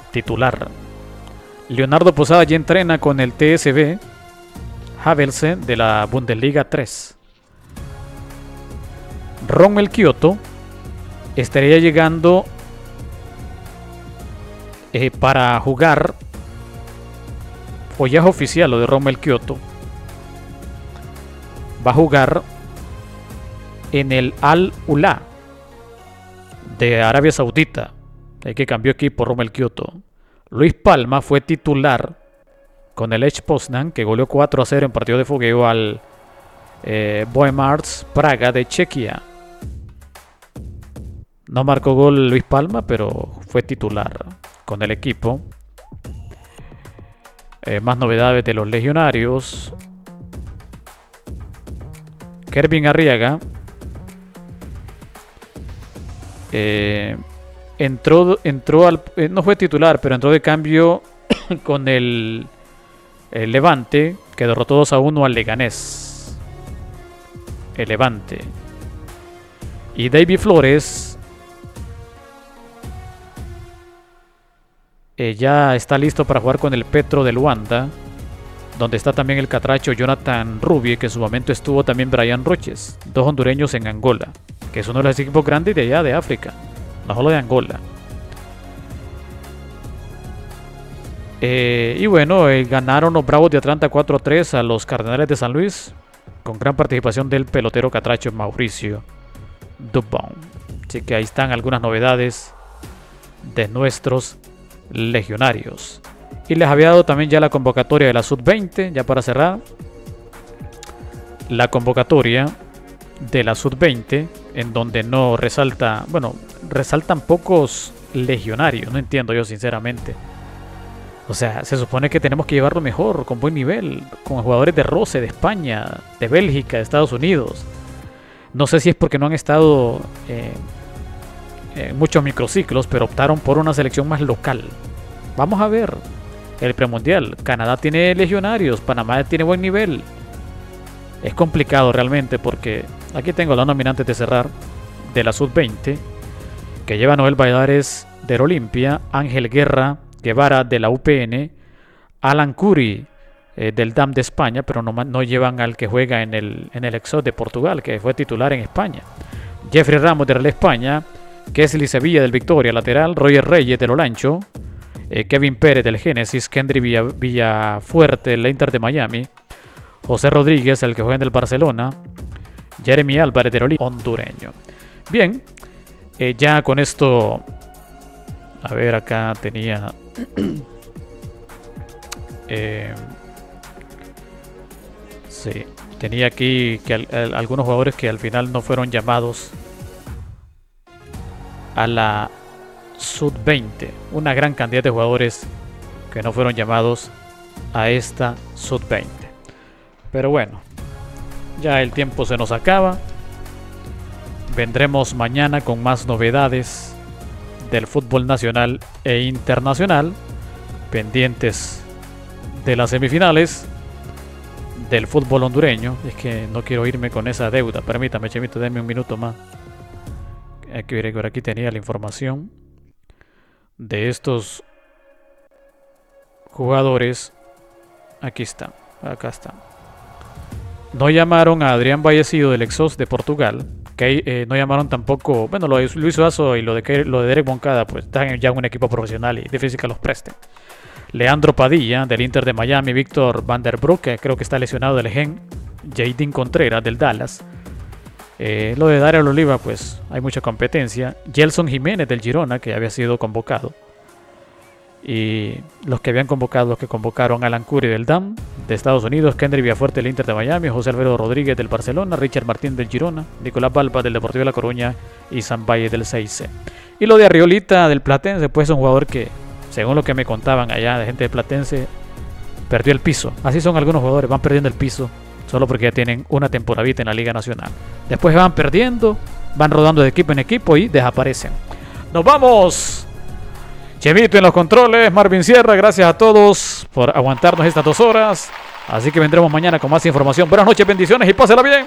titular. Leonardo Posada ya entrena con el TSV Havelse de la Bundesliga 3. Rommel Kyoto estaría llegando para jugar, o ya es oficial lo de Rommel Kyoto. Va a jugar en el Al-Ula de Arabia Saudita. Hay que cambió equipo Rommel Kyoto. Luis Palma fue titular con el Lech Poznan, que goleó 4-0 en partido de fogueo al Bohemars Praga de Chequia. No marcó gol Luis Palma, pero fue titular con el equipo. Más novedades de los legionarios. Kervin Arriaga no fue titular, pero entró de cambio con el Levante, que derrotó 2-1 al Leganés. El Levante. Y David Flores ya está listo para jugar con el Petro de Luanda, donde está también el catracho Jonathan Rubie, que en su momento estuvo también Brian Roches, dos hondureños en Angola, que es uno de los equipos grandes de allá de África, no solo de Angola. Y bueno, ganaron los Bravos de Atlanta 4-3 a los Cardenales de San Luis, con gran participación del pelotero catracho Mauricio Dubon. Así que ahí están algunas novedades de nuestros legionarios. Y les había dado también ya la convocatoria de la Sub-20, ya para cerrar. La convocatoria de la Sub-20, en donde no resalta, bueno, resaltan pocos legionarios, no entiendo yo sinceramente. O sea, se supone que tenemos que llevarlo mejor, con buen nivel, con jugadores de roce, de España, de Bélgica, de Estados Unidos. No sé si es porque no han estado muchos microciclos, pero optaron por una selección más local. Vamos a ver el premundial. Canadá tiene legionarios, Panamá tiene buen nivel. Es complicado realmente, porque aquí tengo la nómina antes de cerrar de la Sub-20, que lleva Noel Valladares del Olimpia, Ángel Guevara de la UPN, Alan Curry del DAM de España, pero no llevan al que juega en el Exod de Portugal, que fue titular en España. Jeffrey Ramos de Real España, Kesley Sevilla del Victoria lateral, Roger Reyes del Olancho, Kevin Pérez del Génesis, Kendry Villafuerte del Inter de Miami, José Rodríguez, el que juega en el Barcelona, Jeremy Álvarez del Olimpia, hondureño. Bien, ya con esto, a ver, acá tenía sí, tenía aquí que algunos jugadores que al final no fueron llamados a la Sub-20, una gran cantidad de jugadores que no fueron llamados a esta Sub-20. Pero bueno, ya el tiempo se nos acaba. Vendremos mañana con más novedades del fútbol nacional e internacional, pendientes de las semifinales del fútbol hondureño. Es que no quiero irme con esa deuda. Permítame, Chemito, denme un minuto más. Aquí tenía la información de estos jugadores. Aquí está, acá está. No llamaron a Adrián Vallecido del Exos de Portugal, que no llamaron tampoco, bueno, lo de Luis Suazo y lo de Derek Moncada, pues están ya en un equipo profesional y difícil que los presten. Leandro Padilla del Inter de Miami, Víctor Van der Broek, que creo que está lesionado del Gen, Jadín Contreras del Dallas. Lo de Daryl Oliva, pues hay mucha competencia. Gelson Jiménez del Girona, que había sido convocado. Y los que convocaron Alan Curry del DAM de Estados Unidos, Kendry Villafuerte del Inter de Miami, José Alfredo Rodríguez del Barcelona, Richard Martín del Girona, Nicolás Balba del Deportivo de La Coruña y San Valle del 6C. Y lo de Arriolita del Platense, pues es un jugador que, según lo que me contaban allá de gente de Platense, perdió el piso. Así son algunos jugadores, van perdiendo el piso solo porque ya tienen una temporadita en la Liga Nacional. Después van perdiendo, van rodando de equipo en equipo y desaparecen. ¡Nos vamos! Chemito en los controles, Marvin Sierra, gracias a todos por aguantarnos estas 2 horas. Así que vendremos mañana con más información. Buenas noches, bendiciones y pásela bien.